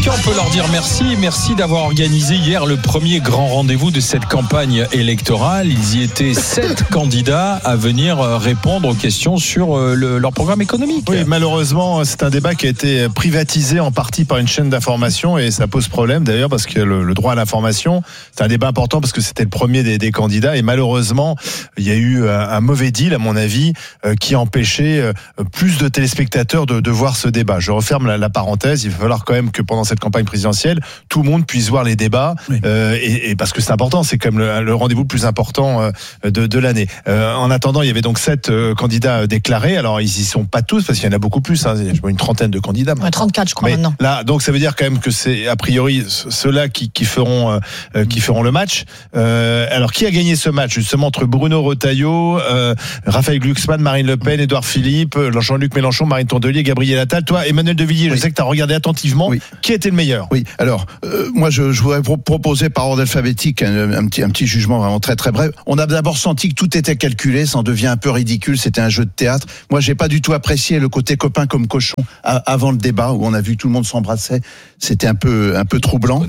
On peut leur dire merci d'avoir organisé hier le premier grand rendez-vous de cette campagne électorale. Ils y étaient 7 candidats à venir répondre aux questions sur leur programme économique. Oui, malheureusement, c'est un débat qui a été privatisé en partie par une chaîne d'information et ça pose problème d'ailleurs parce que le droit à l'information, c'est un débat important parce que c'était le premier des candidats et malheureusement, il y a eu un mauvais deal à mon avis qui a empêché plus de téléspectateurs de voir ce débat. Je referme la parenthèse, il va falloir quand même que pendant cette campagne présidentielle, tout le monde puisse voir les débats et parce que c'est important, c'est quand même le rendez-vous le plus important de l'année. En attendant, il y avait donc 7 candidats déclarés. Alors ils y sont pas tous parce qu'il y en a beaucoup plus. Je vois une trentaine de candidats. Ouais, 34, je crois maintenant. Là, donc ça veut dire quand même que c'est a priori ceux-là qui feront le match. Alors qui a gagné ce match justement entre Bruno Retailleau, Raphaël Glucksmann, Marine Le Pen, Édouard Philippe, Jean-Luc Mélenchon, Marine Tondelier, Gabriel Attal. Toi, Emmanuel de Villiers, je sais que tu as regardé attentivement. Oui. Qui était le meilleur? Oui, alors moi je voudrais proposer par ordre alphabétique un petit jugement vraiment très très bref. On a d'abord senti que tout était calculé, ça en devient un peu ridicule, c'était un jeu de théâtre. Moi j'ai pas du tout apprécié le côté copain comme cochon avant le débat où on a vu tout le monde s'embrasser, c'était un peu troublant.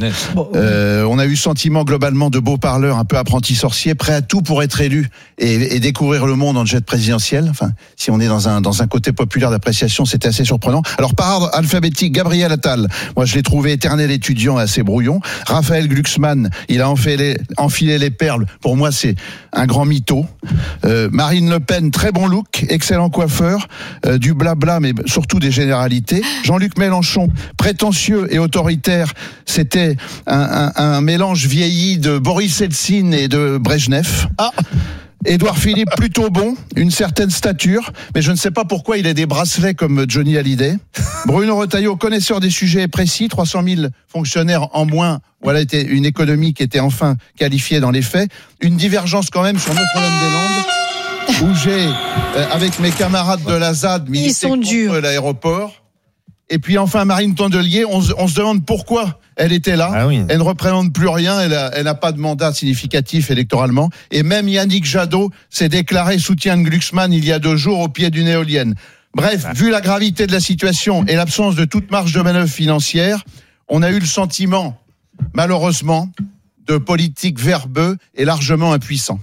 On a eu le sentiment globalement de beaux parleurs, un peu apprentis sorciers, prêts à tout pour être élus et découvrir le monde en jet présidentiel. Enfin, si on est dans un côté populaire d'appréciation, c'était assez surprenant. Alors par ordre alphabétique, Gabriel Attal, moi je l'ai trouvé éternel étudiant assez brouillon. Raphaël Glucksmann, il a enfilé les perles. Pour moi, c'est un grand mytho. Marine Le Pen, très bon look, excellent coiffeur, du blabla, mais surtout des généralités. Jean-Luc Mélenchon, prétentieux et autoritaire, c'était un mélange vieilli de Boris Eltsine et de Brejnev. Édouard Philippe, plutôt bon, une certaine stature, mais je ne sais pas pourquoi il a des bracelets comme Johnny Hallyday. Bruno Retailleau, connaisseur des sujets précis, 300 000 fonctionnaires en moins, voilà, était une économie qui était enfin qualifiée dans les faits. Une divergence quand même sur Notre-Dame-des-Landes, où j'ai, avec mes camarades de la ZAD, milité contre l'aéroport. Et puis enfin Marine Tondelier, on se demande pourquoi elle était là. Ah oui. Elle ne représente plus rien, elle n'a pas de mandat significatif électoralement. Et même Yannick Jadot s'est déclaré soutien de Glucksmann il y a 2 jours au pied d'une éolienne. Bref, vu la gravité de la situation et l'absence de toute marge de manœuvre financière, on a eu le sentiment, malheureusement, de politique verbeux et largement impuissant.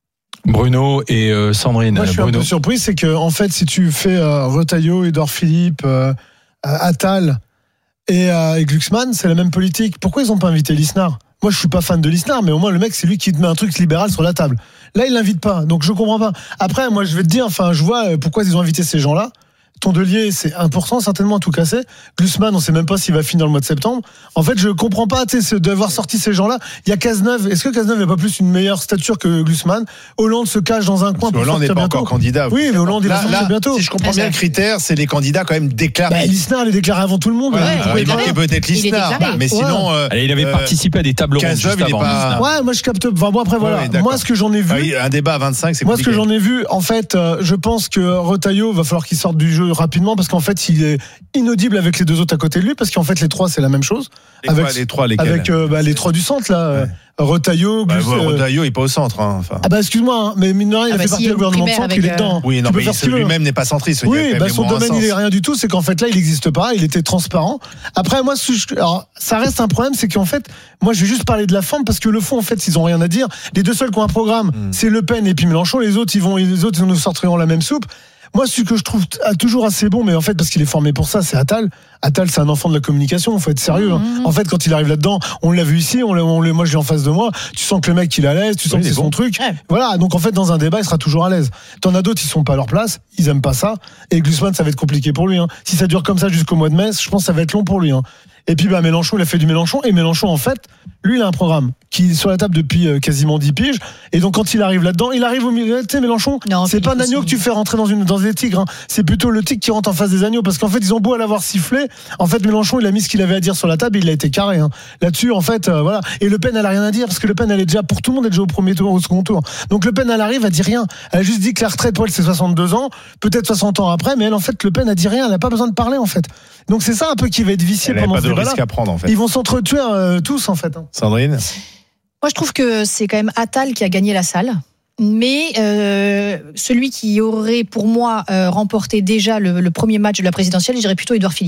Bruno et Sandrine. Moi, je suis un peu surpris, c'est que en fait, si tu fais Retailleau, Édouard Philippe, Attal et Glucksmann, c'est la même politique. Pourquoi ils n'ont pas invité Lisnard ? Moi, je suis pas fan de Lisnard, mais au moins le mec, c'est lui qui te met un truc libéral sur la table. Là, il l'invite pas, donc je comprends pas. Après, moi, je vais te dire, je vois pourquoi ils ont invité ces gens-là. Tondelier, c'est important, certainement, tout casser. Glucksmann, on sait même pas s'il va finir le mois de septembre. En fait, je comprends pas, d'avoir sorti ces gens-là. Il y a Cazeneuve. Est-ce que Cazeneuve n'a pas plus une meilleure stature que Glucksmann ? Hollande se cache dans un coin pour Hollande n'est pas bientôt. Encore candidat. Oui, mais Hollande, il va sortir bientôt. Si je comprends bien le critère, c'est les candidats quand même déclarés. Lisnard, il est déclaré avant tout le monde. Il manquait peut-être Lisnard, mais sinon. Il avait participé à des tables rondes juste avant. Ouais, moi je capte. Bon, après voilà. Moi, ce que j'en ai vu. Un débat à 25, c'est compliqué. Moi, ce que j'en ai vu, en fait, je pense que Retailleau va falloir qu'il sorte du jeu rapidement parce qu'en fait, il est inaudible avec les 2 autres à côté de lui parce qu'en fait, les 3, c'est la même chose. Les 3, lesquels ? Avec les 3 du centre, là. Ouais. Retailleau, Retailleau, il est pas au centre. Excuse-moi, mais mine de rien, il a fait partie du gouvernement de centre, il est dedans. Oui, non, mais lui-même n'est pas centriste. Oui, son domaine, il est rien du tout. C'est qu'en fait, là, il n'existe pas. Il était transparent. Après, moi, alors, ça reste un problème, c'est qu'en fait, moi, je vais juste parler de la forme parce que le fond, en fait, ils ont rien à dire. Les 2 seuls qui ont un programme, c'est Le Pen et puis Mélenchon. Les autres, ils nous sortiront la même soupe. Moi, ce que je trouve toujours assez bon, mais en fait, parce qu'il est formé pour ça, c'est Attal. Attal, c'est un enfant de la communication, faut être sérieux. En fait, quand il arrive là-dedans, on l'a vu ici, moi je l'ai en face de moi, tu sens que le mec, il est à l'aise, tu sens que c'est son truc. Ouais. Voilà, donc en fait, dans un débat, il sera toujours à l'aise. T'en as d'autres, ils sont pas à leur place, ils aiment pas ça. Et Glucksmann, ça va être compliqué pour lui. Si ça dure comme ça jusqu'au mois de mai, je pense que ça va être long pour lui. Et puis Mélenchon, il a fait du Mélenchon. Et Mélenchon, en fait, lui, il a un programme qui est sur la table depuis quasiment 10 piges. Et donc, quand il arrive là-dedans, il arrive au milieu. Tu sais, Mélenchon, c'est pas un agneau que tu fais rentrer dans des tigres. C'est plutôt le tigre qui rentre en face des agneaux. Parce qu'en fait, ils ont beau l'avoir sifflé. En fait, Mélenchon, il a mis ce qu'il avait à dire sur la table et il a été carré. Là-dessus, en fait, voilà. Et Le Pen, elle a rien à dire parce que Le Pen, elle est déjà pour tout le monde, elle est déjà au premier tour, au second tour. Donc, Le Pen, elle arrive, elle dit rien. Elle a juste dit que la retraite pour elle, c'est 62 ans, peut-être 60 ans après. Mais elle, en fait, Le Pen a dit rien. Elle n'a pas besoin de parler, en fait. Donc, c'est ça un peu qui va être vicié pendant ce débat-là. Risque à prendre, en fait. Ils vont s'entretuer tous, en fait. Sandrine ? Moi, je trouve que c'est quand même Attal qui a gagné la salle. Mais celui qui aurait, pour moi, remporté déjà le premier match de la présidentielle, je dirais plutôt Édouard Philippe.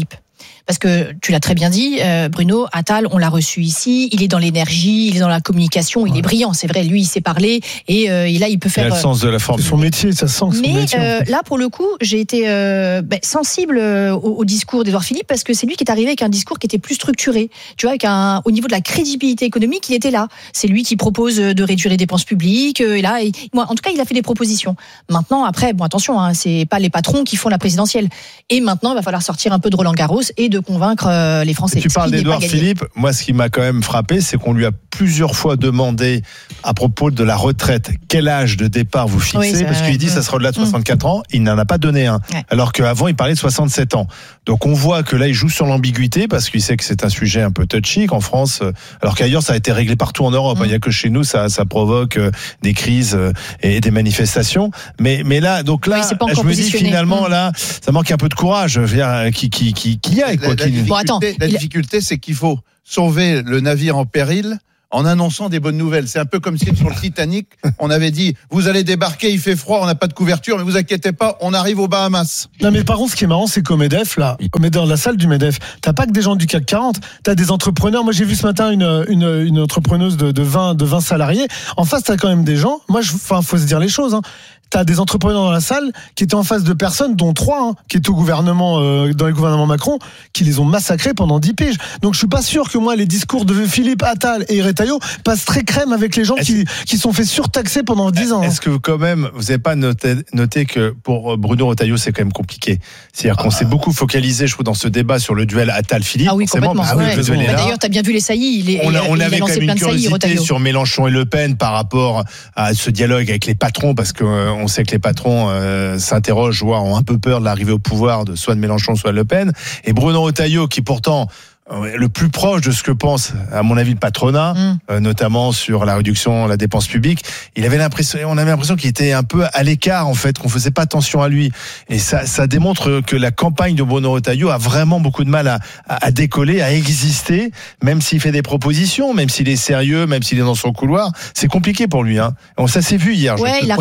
Parce que tu l'as très bien dit, Bruno, Attal, on l'a reçu ici, il est dans l'énergie, il est dans la communication, il est brillant, c'est vrai, lui il sait parler et là il peut faire... Il a le sens de la forme. C'est son métier, ça sent que son métier. Mais là pour le coup, j'ai été sensible au discours d'Édouard Philippe parce que c'est lui qui est arrivé avec un discours qui était plus structuré. Tu vois, au niveau de la crédibilité économique, il était là. C'est lui qui propose de réduire les dépenses publiques. En tout cas, il a fait des propositions. Maintenant, après, attention, c'est pas les patrons qui font la présidentielle. Et maintenant, il va falloir sortir un peu de Roland Garros et de convaincre les Français. Et tu parles d'Édouard Philippe. Moi, ce qui m'a quand même frappé, c'est qu'on lui a plusieurs fois demandé à propos de la retraite, quel âge de départ vous fixez, parce qu'il dit ça sera au-delà de 64 ans. Il n'en a pas donné un. Ouais. Alors qu'avant, il parlait de 67 ans. Donc on voit que là, il joue sur l'ambiguïté parce qu'il sait que c'est un sujet un peu touchy qu'en France, alors qu'ailleurs, ça a été réglé partout en Europe. Il n'y a que chez nous, ça provoque des crises et des manifestations. Mais là, je me dis finalement, là, ça manque un peu de courage. Je veux dire, qui y a, quoi. La difficulté, c'est qu'il faut sauver le navire en péril en annonçant des bonnes nouvelles. C'est un peu comme si sur le Titanic, on avait dit, vous allez débarquer, il fait froid, on n'a pas de couverture, mais vous inquiétez pas, on arrive aux Bahamas. Non, mais par contre, ce qui est marrant, c'est qu'au MEDEF, là, dans la salle du MEDEF, t'as pas que des gens du CAC 40, t'as des entrepreneurs. Moi, j'ai vu ce matin une entrepreneuse de 20 salariés. En face, t'as quand même des gens. Faut se dire les choses, T'as des entrepreneurs dans la salle qui étaient en face de personnes, dont 3 qui étaient au gouvernement, dans les gouvernements Macron, qui les ont massacrés pendant 10 piges. Donc je suis pas sûr que moi les discours de Philippe Attal et Retailleau passent très crème avec les gens qui sont fait surtaxer pendant 10 ans. Est-ce que quand même vous n'avez pas noté que pour Bruno Retailleau c'est quand même compliqué. C'est-à-dire qu'on s'est beaucoup focalisé, je trouve, dans ce débat sur le duel Attal-Philippe. Ah oui, complètement. D'ailleurs, t'as bien vu les saillies. On avait quand même une curiosité sur Mélenchon et Le Pen par rapport à ce dialogue avec les patrons, parce que on sait que les patrons s'interrogent, voire ont un peu peur de l'arrivée au pouvoir de soit de Mélenchon, soit de Le Pen. Et Bruno Retailleau, qui pourtant le plus proche de ce que pense, à mon avis, le patronat, notamment sur la réduction de la dépense publique, on avait l'impression qu'il était un peu à l'écart, en fait, qu'on faisait pas attention à lui. Et ça démontre que la campagne de Bruno Retailleau a vraiment beaucoup de mal à décoller, à exister, même s'il fait des propositions, même s'il est sérieux, même s'il est dans son couloir. C'est compliqué pour lui, Ça s'est vu hier.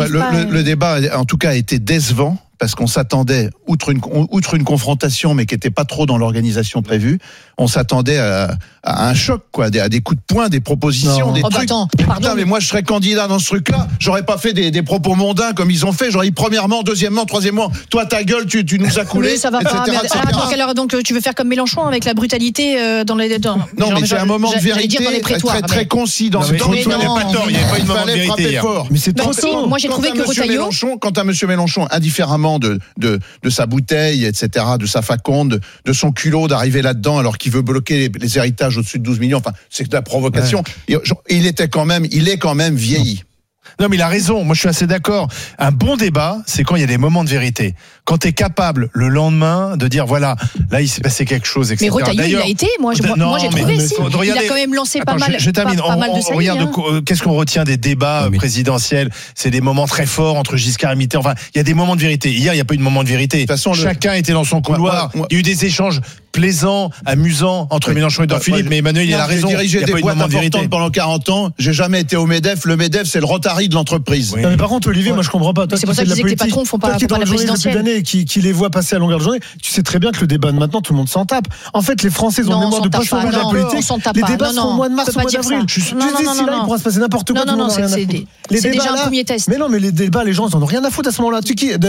Le débat, en tout cas, a été décevant. Parce qu'on s'attendait, outre une confrontation, mais qui n'était pas trop dans l'organisation prévue, on s'attendait à un choc, à des coups de poing, des propositions, des trucs. Putain, mais moi je serais candidat dans ce truc-là, j'aurais pas fait des propos mondains comme ils ont fait, j'aurais dit premièrement, deuxièmement, troisièmement, toi ta gueule, tu nous as coulé, oui, ça va etc. pas. Alors, donc tu veux faire comme Mélenchon avec la brutalité dans les... Non, mais c'est un moment de vérité très concis dans ce truc. Il n'y avait pas tort, il n'y avait pas eu de moment de vérité hier. Mais c'est trop tôt. Moi j'ai trouvé que Retailleau... Quant à monsieur Mélenchon, indifféremment de sa bouteille, etc., de sa faconde, de son culot d'arriver là-dedans alors qu'il veut bloquer les héritages au-dessus de 12 millions. Enfin, c'est de la provocation. Ouais. Il est quand même vieilli. Non, mais il a raison. Moi, je suis assez d'accord. Un bon débat, c'est quand il y a des moments de vérité. Quand tu es capable, le lendemain, de dire, voilà, là, il s'est passé quelque chose, etc. Mais Retailleau, il a été. Moi, j'ai trouvé, il a quand même lancé pas mal de saillies. Regarde, qu'est-ce qu'on retient des débats présidentiels? C'est des moments très forts entre Giscard et Mitterrand. Enfin, il y a des moments de vérité. Hier, il n'y a pas eu de moment de vérité. De toute façon, chacun était dans son couloir. Il y a eu des échanges plaisants, amusants entre Mélenchon et Édouard Philippe, mais Emmanuel, il a raison. J'ai dirigé des boîtes importantes pendant 40 ans. J'ai jamais été au MEDEF. Le MEDEF, c'est le Rotary de l'entreprise. Oui. Non, mais par contre, Olivier, moi je comprends pas. C'est pour ça que je disais que les patrons font pas la présidentielle. Qui les voit passer à longueur de journée. Tu sais très bien que le débat de maintenant, tout le monde s'en tape. En fait, les Français ont mémoire de poche de la politique. Les débats seront au mois de mars, au mois d'avril. Tu dis si là, il pourra se passer n'importe quoi. Non, c'est déjà un premier test. Mais non, mais les débats, les gens, ils en ont rien à foutre à ce moment-là.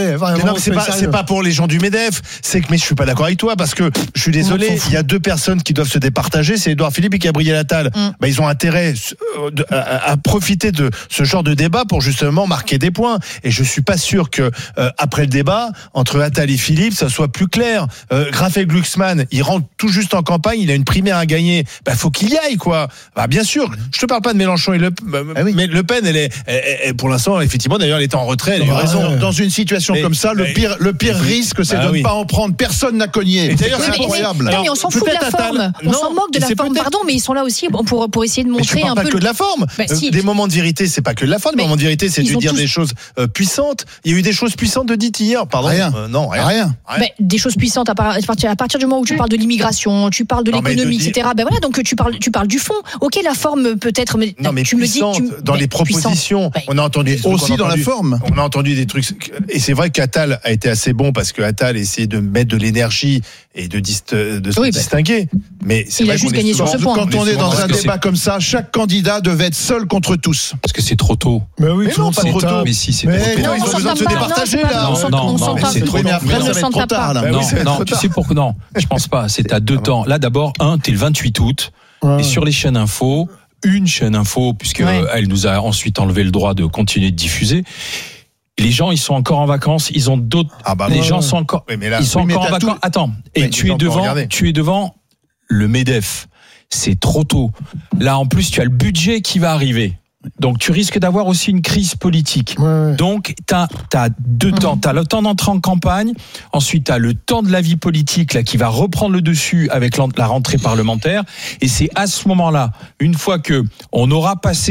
C'est pas pour les gens du MEDEF. Mais je suis pas d'accord avec toi parce que je suis désolé. Il y a 2 personnes qui doivent se départager, c'est Édouard Philippe et Gabriel Attal. Ils ont intérêt à profiter de ce genre de débat pour justement marquer des points. Et je suis pas sûr que après le débat entre Attal et Philippe, ça soit plus clair. Raphaël Glucksmann, il rentre tout juste en campagne, il a une primaire à gagner. Faut qu'il y aille, quoi. Bien sûr. Je te parle pas de Mélenchon et mais Le Pen, elle est pour l'instant, effectivement, d'ailleurs, elle est en retrait. Elle a eu raison. Dans une situation comme ça, le pire risque, c'est de ne pas en prendre. Personne n'a cogné. D'ailleurs, c'est incroyable. Mais on s'en fout de la forme. On s'en moque de la forme, pardon, mais ils sont là aussi pour essayer de montrer un peu. Pas que de la forme. Des moments de vérité, c'est pas que de la forme. Mais moment de vérité, c'est ils de ont dire tous- des choses puissantes. Il y a eu des choses puissantes de dites hier, pardon. Rien. Non, rien. Ben, des choses puissantes à partir du moment où tu parles de l'immigration, tu parles de Non, mais l'économie, de dire- etc. Ben voilà, donc tu parles du fond. Ok, la forme peut-être, mais Non, mais tu me dis que puissante, dans ben, les propositions, puissante. on a entendu des trucs, Aussi dans la forme. On a entendu des trucs, et c'est vrai qu'Attal a été assez bon parce que Attal essayait de mettre de l'énergie et de se Oui, distinguer. Mais c'est il vrai a juste qu'on est gagné sur souvent- ce point. Quand on est dans Parce un que débat comme ça, chaque candidat devait être seul contre tous. Parce que c'est trop tôt. Mais oui, Mais tout le non, monde pas s'en trop tôt. tape. Mais si, c'est Mais trop tôt. non, ils ont besoin de se départager, là. Non, mais c'est trop Mais tôt. après, Mais ça non, va être trop tard, là. Bah oui, c'est non, trop tu tard. sais pourquoi non. Je pense pas. C'est à deux temps. Là, d'abord, t'es le 28 août. Ouais. Et sur les chaînes info, une chaîne info, puisque Ouais. elle nous a ensuite enlevé le droit de continuer de diffuser. Les gens, ils sont encore en vacances. Ils ont d'autres. Ah bah les oui. gens sont encore. Oui, mais là, Ils sont oui, mais encore en t'as vacances. tout- Attends. Et Oui, tu es on peut devant. regarder. Tu es devant le Medef. C'est trop tôt. Là, en plus, tu as le budget qui va arriver. Donc, tu risques d'avoir aussi une crise politique. Ouais. Donc, t'as deux temps. T'as le temps d'entrer en campagne. Ensuite, t'as le temps de la vie politique, là, qui va reprendre le dessus avec la rentrée parlementaire. Et c'est à ce moment-là, une fois que on aura passé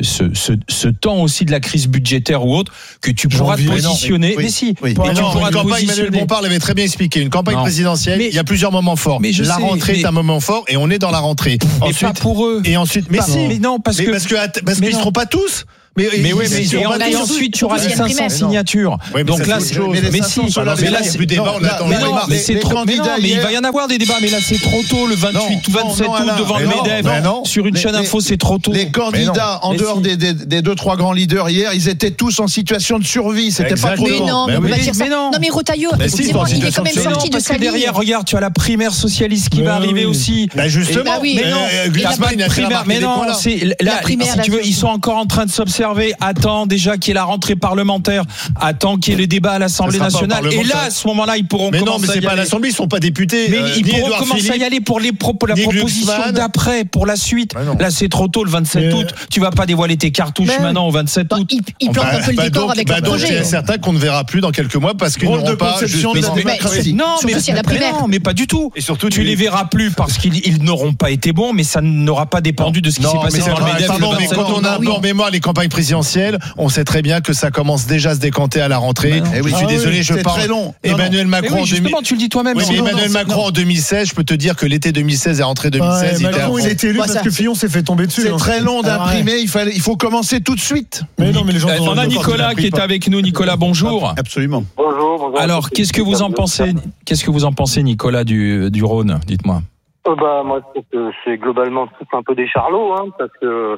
ce temps aussi de la crise budgétaire ou autre, que tu pourras te Janvier, non, positionner. oui, Mais si. oui. Et Mais tu non, pourras une te campagne, Emmanuel positionner. Bompard l'avait très bien expliqué. Une campagne Non. présidentielle, Mais- il y a plusieurs moments forts. Mais je La sais, rentrée mais- est un moment fort et on est dans la rentrée. Mais pas pour eux. Et ensuite, mais Pas- si. Mais non, parce Mais que. parce mais qu'ils non. seront pas tous. Mais Mais ils seront pas tous. ensuite, tu auras les Deuxième 500 primaire. signatures. Oui, mais Donc ça, là, c'est c'est autre chose. mais Mais les si. 500 sur la Mais là, il y a plus de débat, Non, on là, attend Mais les non, remarques. mais c'est les trop. Mais non, candidats mais il hier- va y en avoir des débats. Mais là, c'est trop tôt, le 28 ou 27 non, août Alain. devant Mais le non, MEDEF. mais non. Sur une Les- chaîne les- info, c'est trop tôt. Les candidats, en Mais dehors si. des deux, trois grands leaders hier, ils étaient tous en situation de survie. C'était pas trop Exactement. Mais tôt. non, Mais mais on peut oui. pas dire ça. Mais non. Non, mais Retailleau, Mais si, excusez-moi, dans une il est quand même situation sorti de parce sa que ligne. derrière, regarde, tu as la primaire socialiste qui Mais va arriver oui. aussi. Bah justement, Bah oui. Mais non, Griezmann, il a intérêt à marquer mais des non, points, là. c'est là, La primaire, si tu veux, là, ils sont encore en train de s'observer. Attends déjà qu'il y ait la rentrée parlementaire. Attends qu'il y ait le débat à l'Assemblée Ça sera pas au nationale. Et Parlement, là, ça. à ce moment-là, ils pourront Mais non, commencer mais c'est à y pas à aller. l'Assemblée, ils sont pas députés. Mais ils ni pourront Édouard commencer à Philippe. y aller pour la ni proposition Glucksmann. d'après, pour la suite. Ouais, non. Là, c'est trop tôt, le 27 Mais- août. Tu vas pas dévoiler tes cartouches Mais- maintenant au 27 Bon, août. il plante un peu le décor avec leur donc, projet. c'est certain qu'on ne verra plus dans quelques mois parce qu'ils Drôle n'auront de pas. conception de la justement- démocratie. Non, Surtout mais, s'il y a la primaire. non, mais pas du tout. Et surtout, Tu les verras plus parce qu'ils n'auront pas été bons, mais ça n'aura pas dépendu de ce qui s'est Non, passé mais c'est dans le vrai, MEDEF. pardon, le mais 27 quand août. on a un peu en mémoire les campagnes présidentielles, on sait très bien que ça commence déjà à se décanter à la rentrée. Mais non. Eh oui. Je suis Ah désolé, oui, je c'est parle. très long. Emmanuel Mais Macron oui, en 2000. justement, tu le dis toi-même. Oui, mais Non, Emmanuel non, Macron non. en 2016, je peux te dire que l'été 2016 et rentrée 2016, Ouais, il était à Macron, fond. il a été élu Bah, parce ça- que Fillon s'est fait tomber dessus. C'est hein. très long Alors, d'imprimer. Il faut commencer tout de suite. Mais non, mais les gens sont On a d'accord, Nicolas tu qui est l'as pris avec nous. Nicolas, bonjour. Absolument. Bonjour. Alors, qu'est-ce que vous en pensez Nicolas du Rhône? Dites-moi. Moi, je trouve que c'est globalement tous un peu des charlots, hein, parce que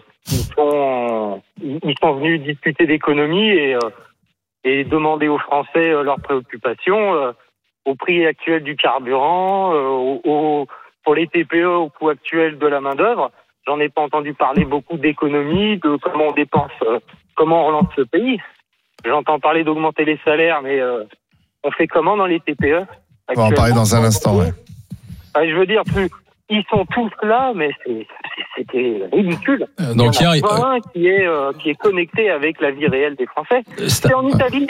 ils sont venus discuter d'économie et demander aux Français leurs préoccupations au prix actuel du carburant, pour les TPE au coût actuel de la main d'œuvre. J'en ai pas entendu parler beaucoup d'économie, de comment on dépense, comment on relance le pays. J'entends parler d'augmenter les salaires, mais on fait comment dans les TPE? On va en parler dans un instant, ouais. Je veux dire, ils sont tous là, mais c'était ridicule. Donc il y en a hier, pas un qui est connecté avec la vie réelle des Français. J'étais en Italie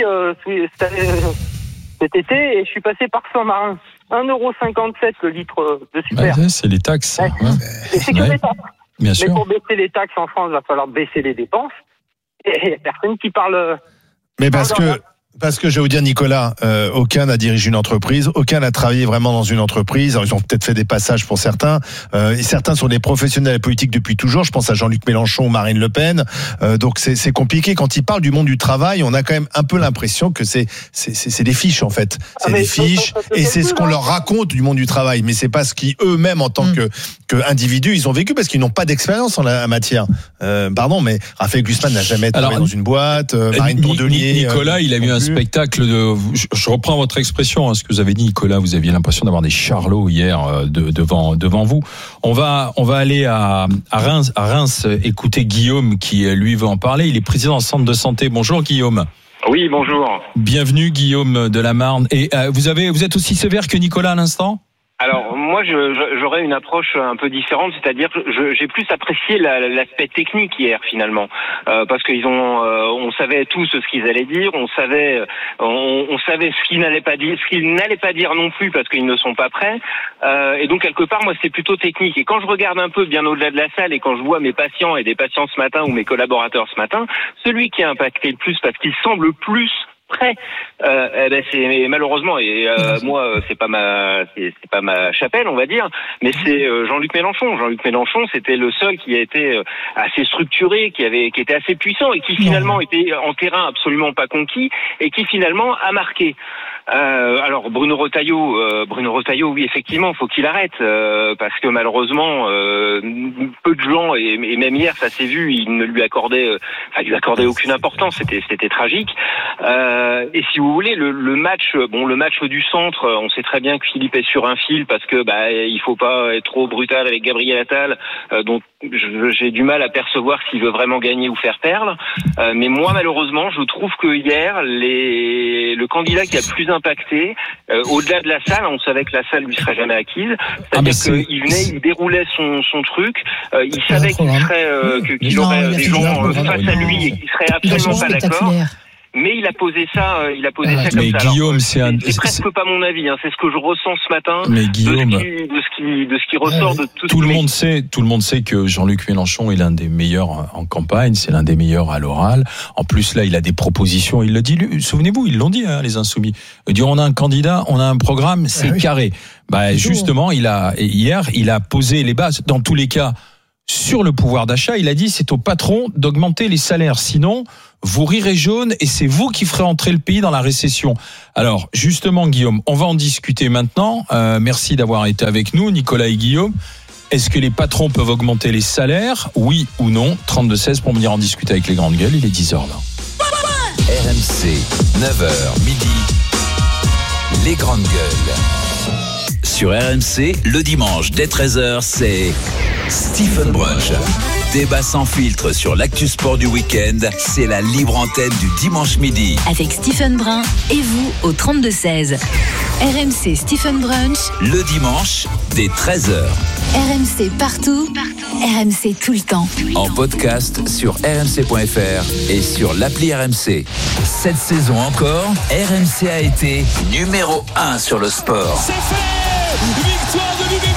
cet été et je suis passé par Saint-Marin. 1,57€ le litre de super. ouais, c'est les taxes. Ouais. Ouais, Et c'est que Ouais. des taxes. bien Mais sûr. pour baisser les taxes en France, il va falloir baisser les dépenses. Et il n'y a personne qui parle. Mais parce que je vais vous dire, Nicolas, aucun n'a dirigé une entreprise, aucun n'a travaillé vraiment dans une entreprise. Alors, ils ont peut-être fait des passages pour certains. Et certains sont des professionnels de la politique depuis toujours. Je pense à Jean-Luc Mélenchon ou Marine Le Pen. Donc c'est compliqué. Quand ils parlent du monde du travail, on a quand même un peu l'impression que c'est des fiches en fait. C'est mais des ça, fiches ça se et c'est ce calcule, qu'on hein. leur raconte du monde du travail. Mais c'est pas ce qui eux-mêmes en tant que individus ils ont vécu parce qu'ils n'ont pas d'expérience en la matière. Pardon, mais Raphaël Glucksmann n'a jamais travaillé Alors, dans une boîte. Marine Tourdelier. Nicolas, il a eu un spectacle de. Je reprends votre expression, ce que vous avez dit, Nicolas. Vous aviez l'impression d'avoir des charlots hier devant vous. On va aller à Reims, écouter Guillaume qui lui veut en parler. Il est président du centre de santé. Bonjour Guillaume. Oui, bonjour. Bienvenue Guillaume de la Marne. Et vous êtes aussi sévère que Nicolas à l'instant? Alors moi j'aurais une approche un peu différente, c'est-à-dire que j'ai plus apprécié l'aspect technique hier finalement, parce qu'ils on savait tous ce qu'ils allaient dire, on savait ce qu'ils n'allaient pas dire, non plus parce qu'ils ne sont pas prêts, et donc quelque part moi c'est plutôt technique. Et quand je regarde un peu bien au-delà de la salle et quand je vois mes patients et des patients ce matin ou mes collaborateurs ce matin, celui qui a impacté le plus parce qu'il semble plus prêt, c'est malheureusement moi c'est pas ma chapelle on va dire, mais c'est Jean-Luc Mélenchon. Jean-Luc Mélenchon, c'était le seul qui a été assez structuré, qui était assez puissant et qui finalement était en terrain absolument pas conquis et qui finalement a marqué. Alors Bruno Retailleau, oui effectivement, faut qu'il arrête parce que malheureusement peu de gens et même hier ça s'est vu, il ne lui accordait aucune importance, c'était tragique. Et si vous voulez le match du centre, on sait très bien que Philippe est sur un fil parce que il faut pas être trop brutal avec Gabriel Attal, dont j'ai du mal à percevoir s'il veut vraiment gagner ou faire perdre. Mais moi malheureusement, je trouve que hier le candidat qui a le plus impacté, au-delà de la salle, on savait que la salle lui serait jamais acquise. C'est-à-dire qu'il venait, il déroulait son truc, il savait qu'il aurait des gens face à lui et qu'il serait absolument pas d'accord. Mais il a posé ça comme mais ça. Guillaume, alors, c'est presque pas mon avis, c'est ce que je ressens ce matin. Mais Guillaume, de ce qui ressort de tout le monde sait que Jean-Luc Mélenchon est l'un des meilleurs en campagne, c'est l'un des meilleurs à l'oral. En plus là, il a des propositions, il le dit. Souvenez-vous, ils l'ont dit, les Insoumis. Il dit on a un candidat, on a un programme, c'est carré. Justement, hier, il a posé les bases. Dans tous les cas, sur le pouvoir d'achat, il a dit c'est au patron d'augmenter les salaires, sinon vous rirez jaune et c'est vous qui ferez entrer le pays dans la récession. Alors justement Guillaume, on va en discuter maintenant. Merci d'avoir été avec nous Nicolas et Guillaume. Est-ce que les patrons peuvent augmenter les salaires, oui ou non? 32-16 pour venir en discuter avec les grandes gueules, il est 10h là. RMC, 9h midi, les grandes gueules. Sur RMC, le dimanche dès 13h, c'est Stephen Brunch. Débat sans filtre sur l'actu sport du week-end, c'est la libre antenne du dimanche midi. Avec Stephen Brun et vous au 32-16. RMC Stephen Brunch. Le dimanche dès 13h. RMC partout, RMC tout le temps. En podcast sur rmc.fr et sur l'appli RMC. Cette saison encore, RMC a été numéro 1 sur le sport. C'est fait! Victoire de l'UBB